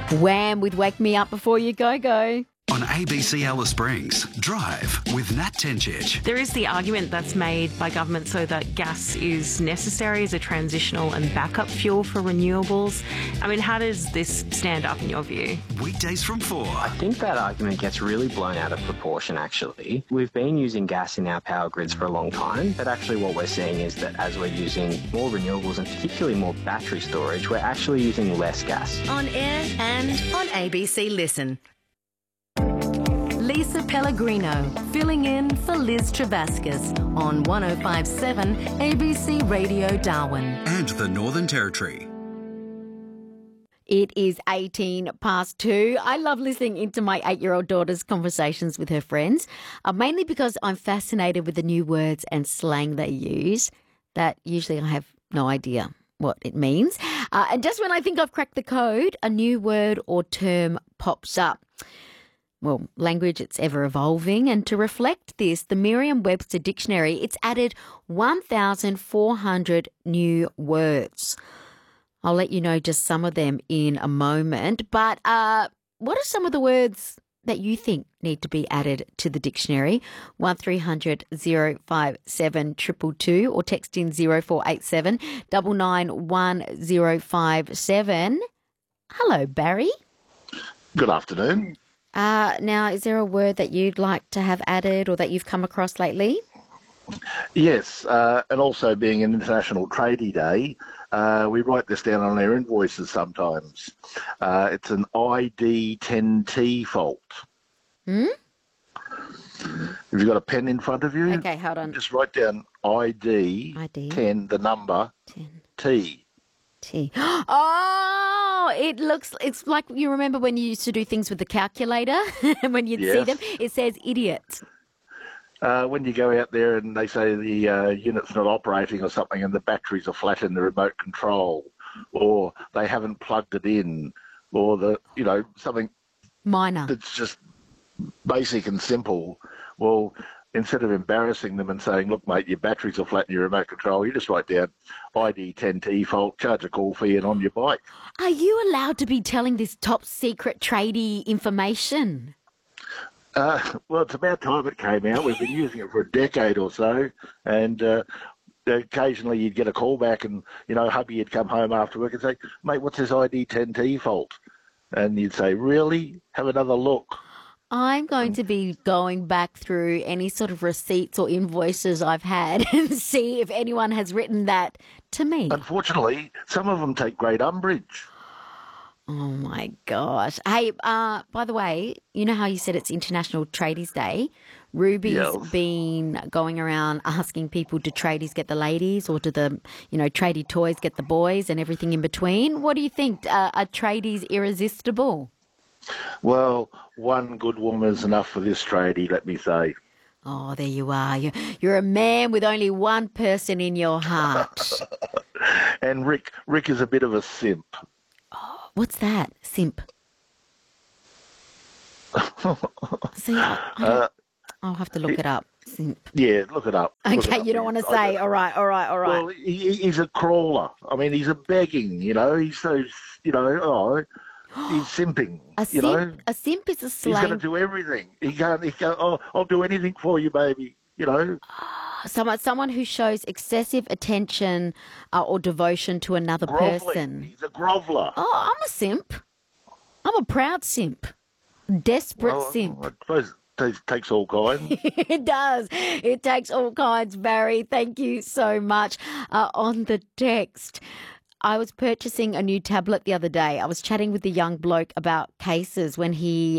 Wham with Wake Me Up Before You Go Go. On ABC Alice Springs, Drive with Nat Tencic. There is the argument that's made by government so that gas is necessary as a transitional and backup fuel for renewables. I mean, how does this stand up in your view? Weekdays from 4. I think that argument gets really blown out of proportion, actually. We've been using gas in our power grids for a long time, but actually what we're seeing is that as we're using more renewables and particularly more battery storage, we're actually using less gas. On air and on ABC Listen. Lisa Pellegrino, filling in for Liz Travascus on 105.7 ABC Radio Darwin. And the Northern Territory. It is 18 past 2. I love listening into my 8-year-old daughter's conversations with her friends, mainly because I'm fascinated with the new words and slang they use that usually I have no idea what it means. And just when I think I've cracked the code, a new word or term pops up. Well, language, it's ever evolving. And to reflect this, the Merriam-Webster Dictionary, it's added 1,400 new words. I'll let you know just some of them in a moment. But what are some of the words that you think need to be added to the dictionary? 1300 057 222 or text in 0487 991057. Hello, Barry. Good afternoon. Now, is there a word that you'd like to have added or that you've come across lately? Yes, and also being an International Tradie Day, we write this down on our invoices sometimes. It's an ID10T fault. Hmm? Have you got a pen in front of you? Okay, hold on. Just write down ID 10, the number 10. T. T. Oh, it's like you remember when you used to do things with the calculator and when you'd see them, it says idiot. When you go out there and they say the unit's not operating or something and the batteries are flat in the remote control or they haven't plugged it in or something minor that's just basic and simple, well, instead of embarrassing them and saying, look, mate, your batteries are flat in your remote control, you just write down ID10T fault, charge a call fee and on your bike. Are you allowed to be telling this top secret tradie information? Well, it's about time it came out. We've been using it for a decade or so, and occasionally you'd get a call back and, hubby would come home after work and say, mate, what's this ID10T fault? And you'd say, really? Have another look. I'm going to be going back through any sort of receipts or invoices I've had and see if anyone has written that to me. Unfortunately, some of them take great umbrage. Oh, my gosh. Hey, by the way, you know how you said it's International Tradies Day? Ruby's been going around asking people, do tradies get the ladies or do the, tradie toys get the boys and everything in between? What do you think? Are tradies irresistible? Well, one good woman is enough for this tradie, let me say. Oh, there you are. You're a man with only one person in your heart. And Rick is a bit of a simp. Oh, what's that? Simp. See, I'll have to look it up. Simp. Yeah, look it up. Okay, you don't want to say. All right. Well, he's a crawler. I mean, he's a begging, He's so, he's simping, A simp is a slang. He's going to do everything. He can't, I'll do anything for you, baby, Someone who shows excessive attention or devotion to another person. He's a groveler. Oh, I'm a simp. I'm a proud simp. Desperate simp. I suppose it takes all kinds. It does. It takes all kinds, Barry. Thank you so much. On the text, I was purchasing a new tablet the other day. I was chatting with a young bloke about cases when he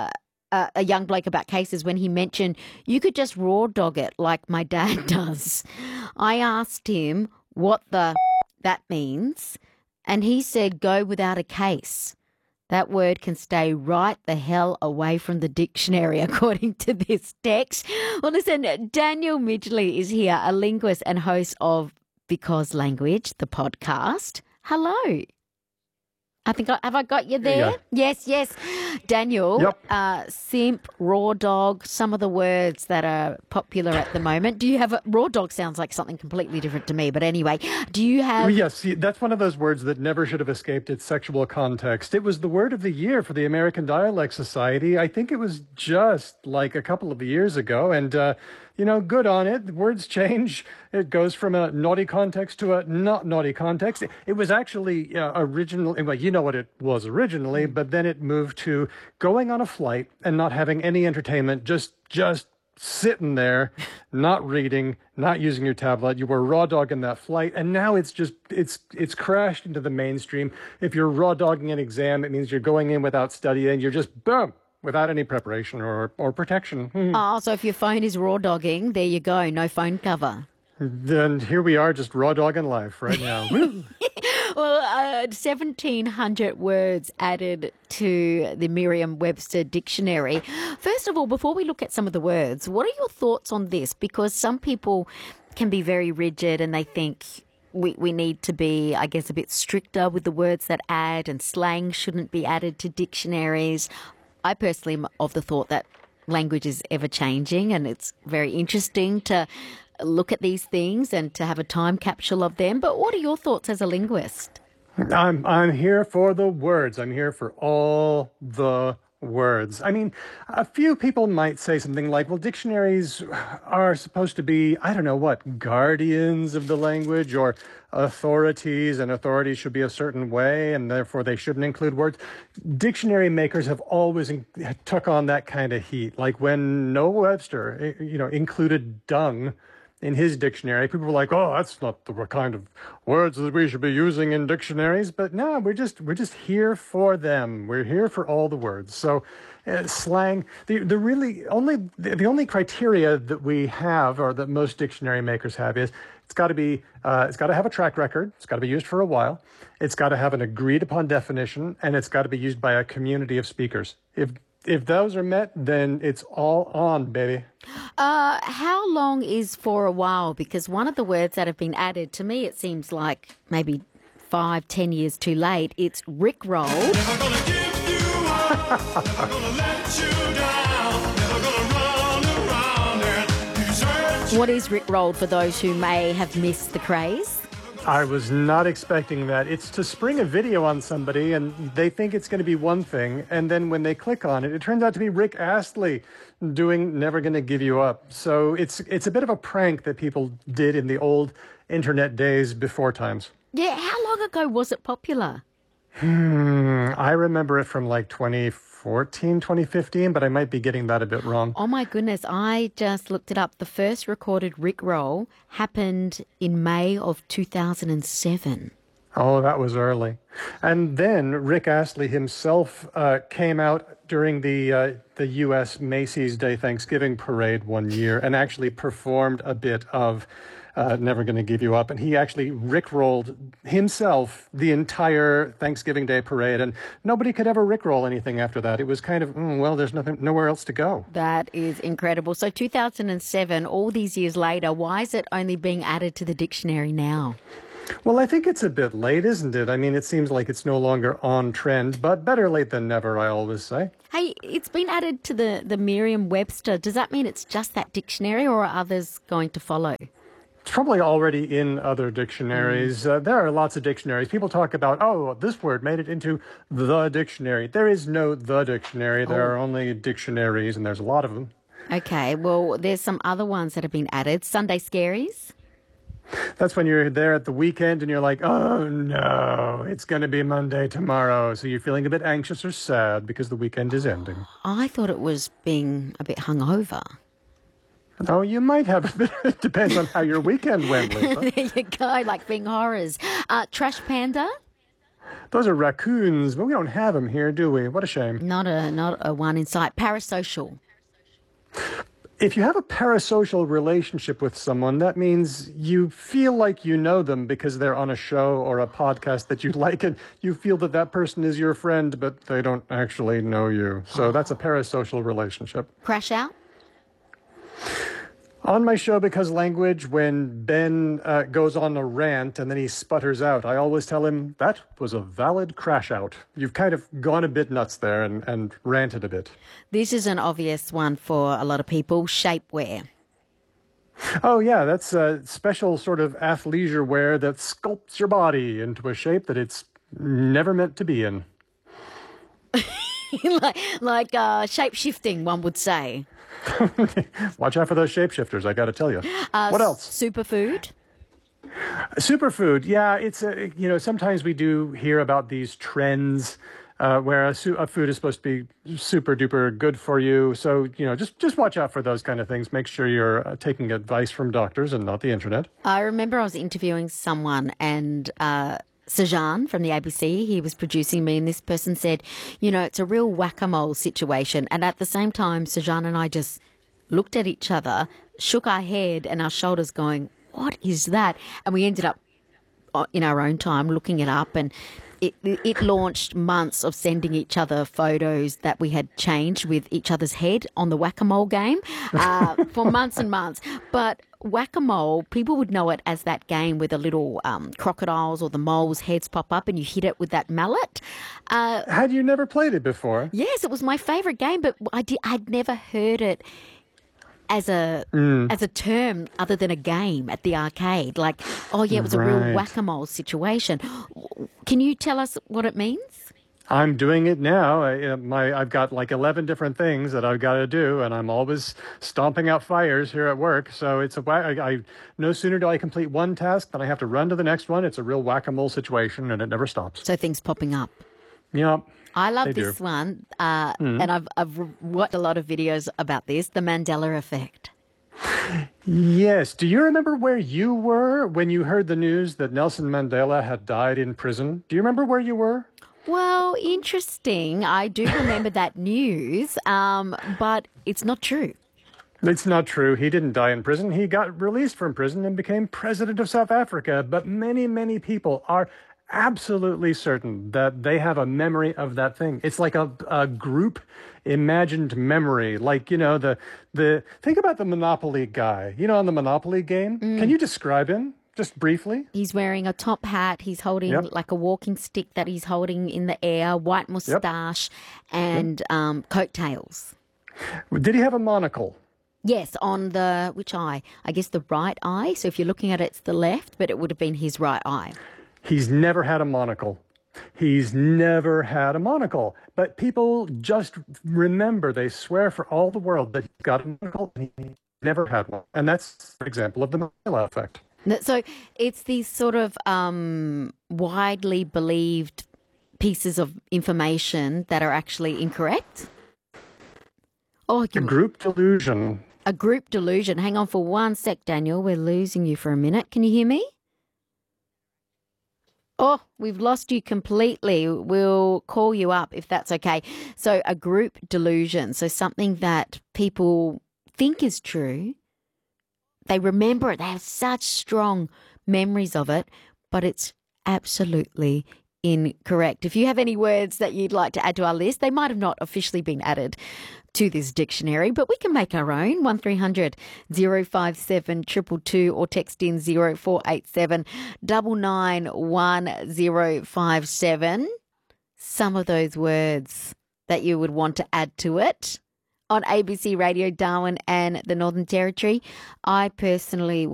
mentioned you could just raw dog it like my dad does. I asked him what that means, and he said go without a case. That word can stay right the hell away from the dictionary, according to this text. Well, listen, Daniel Midgley is here, a linguist and host of Because Language, the podcast. Hello. Have I got you there? There you Yes. Daniel, Yep. simp, raw dog, some of the words that are popular at the moment. Do you have raw dog sounds like something completely different to me, but anyway, do you have... Yes, see, that's one of those words that never should have escaped its sexual context. It was the word of the year for the American Dialect Society. I think it was just like a couple of years ago, and good on it. Words change. It goes from a naughty context to a not naughty context. It was actually originally, well, you know what it was originally, but then it moved to going on a flight and not having any entertainment, just sitting there, not reading, not using your tablet. You were raw dogging that flight, and now it's crashed into the mainstream. If you're raw dogging an exam, it means you're going in without studying. You're just boom, without any preparation or protection. Oh, so if your phone is raw dogging, there you go, no phone cover. Then here we are, just raw dogging life right now. Woo. Well, 1,700 words added to the Merriam-Webster dictionary. First of all, before we look at some of the words, what are your thoughts on this? Because some people can be very rigid and they think we need to be, I guess, a bit stricter with the words that add, and slang shouldn't be added to dictionaries. I personally am of the thought that language is ever-changing, and it's very interesting to look at these things and to have a time capsule of them. But what are your thoughts as a linguist? I'm here for the words. I'm here for all the words. I mean, a few people might say something like, well, dictionaries are supposed to be, I don't know what, guardians of the language, or authorities, and authorities should be a certain way, and therefore they shouldn't include words. Dictionary makers have always took on that kind of heat. Like when Noah Webster, included dung in his dictionary, people were like, oh, that's not the kind of words that we should be using in dictionaries. But no, we're just here for them. We're here for all the words. So slang, the only criteria that we have, or that most dictionary makers have, is it's got to have a track record. It's got to be used for a while. It's got to have an agreed upon definition, and it's got to be used by a community of speakers. If those are met, then it's all on, baby. How long is for a while? Because one of the words that have been added, to me, it seems like maybe 5-10 years too late. It's rickrolled. Never gonna give you up. Never gonna let you down. Never gonna run around and desert. What is rickrolled for those who may have missed the craze? I was not expecting that. It's to spring a video on somebody and they think it's going to be one thing, and then when they click on it, it turns out to be Rick Astley doing Never Gonna Give You Up. So it's a bit of a prank that people did in the old internet days before times. Yeah, how long ago was it popular? I remember it from like 2014, 2015, but I might be getting that a bit wrong. Oh my goodness, I just looked it up. The first recorded Rickroll happened in May of 2007. Oh, that was early. And then Rick Astley himself came out during the U.S. Macy's Day Thanksgiving Parade one year and actually performed a bit of Never Gonna Give You Up. And he actually rickrolled himself the entire Thanksgiving Day Parade. And nobody could ever rickroll anything after that. It was kind of, there's nowhere else to go. That is incredible. So 2007, all these years later, why is it only being added to the dictionary now? Well, I think it's a bit late, isn't it? I mean, it seems like it's no longer on trend, but better late than never, I always say. Hey, it's been added to the Merriam-Webster. Does that mean it's just that dictionary, or are others going to follow? It's probably already in other dictionaries. There are lots of dictionaries. People talk about, this word made it into the dictionary. There is no the dictionary. There are only dictionaries, and there's a lot of them. Okay, well, there's some other ones that have been added. Sunday Scaries. That's when you're there at the weekend and you're like, oh no, it's going to be Monday tomorrow. So you're feeling a bit anxious or sad because the weekend is ending. I thought it was being a bit hungover. Oh, you might have a bit. It depends on how your weekend went, Lisa. There you go, like being horrors. Trash Panda? Those are raccoons, but we don't have them here, do we? What a shame. Not a one in sight. Parasocial. If you have a parasocial relationship with someone, that means you feel like you know them because they're on a show or a podcast that you like, and you feel that that person is your friend, but they don't actually know you. So that's a parasocial relationship. Crash Out? On my show, Because Language, when Ben goes on a rant and then he sputters out, I always tell him, that was a valid crash out. You've kind of gone a bit nuts there and ranted a bit. This is an obvious one for a lot of people, shapewear. Oh, yeah, that's a special sort of athleisure wear that sculpts your body into a shape that it's never meant to be in. like shape-shifting, one would say. Watch out for those shapeshifters, I got to tell you. What else? Superfood. Superfood, yeah, it's sometimes we do hear about these trends where a food is supposed to be super duper good for you. So, just watch out for those kind of things. Make sure you're taking advice from doctors and not the internet. I remember I was interviewing someone and Sajan from the ABC, he was producing me, and this person said, it's a real whack-a-mole situation. And at the same time, Sajan and I just looked at each other, shook our head and our shoulders going, what is that? And we ended up in our own time looking it up, and it launched months of sending each other photos that we had changed with each other's head on the whack-a-mole game for months and months. But whack-a-mole, people would know it as that game where the little crocodiles or the moles' heads pop up and you hit it with that mallet. Had you never played it before? Yes, it was my favourite game, but I'd never heard it as a term other than a game at the arcade. Like, it was a real whack-a-mole situation. Can you tell us what it means? I'm doing it now. I've got like 11 different things that I've got to do, and I'm always stomping out fires here at work. So it's no sooner do I complete one task than I have to run to the next one. It's a real whack-a-mole situation, and it never stops. So things popping up. Yeah. I love this one, and I've watched a lot of videos about this, the Mandela effect. Yes. Do you remember where you were when you heard the news that Nelson Mandela had died in prison? Do you remember where you were? Well, interesting. I do remember that news, but it's not true. It's not true. He didn't die in prison. He got released from prison and became president of South Africa. But many, many people are absolutely certain that they have a memory of that thing. It's like a group imagined memory. Like, the think about the Monopoly guy, on the Monopoly game. Can you describe him just briefly? He's wearing a top hat. He's holding like a walking stick that he's holding in the air, white mustache and coattails. Did he have a monocle? Yes, on which eye? I guess the right eye. So if you're looking at it, it's the left, but it would have been his right eye. He's never had a monocle. He's never had a monocle. But people just remember, they swear for all the world that he's got a monocle and he never had one. And that's an example of the Mandela effect. So it's these sort of widely believed pieces of information that are actually incorrect? A group delusion. A group delusion. Hang on for one sec, Daniel. We're losing you for a minute. Can you hear me? Oh, we've lost you completely. We'll call you up if that's okay. So a group delusion. So something that people think is true. They remember it. They have such strong memories of it, but it's absolutely incorrect. If you have any words that you'd like to add to our list, they might have not officially been added to this dictionary, but we can make our own. 1300 057 222 or text in 0487 991057. Some of those words that you would want to add to it on ABC Radio Darwin and the Northern Territory. I personally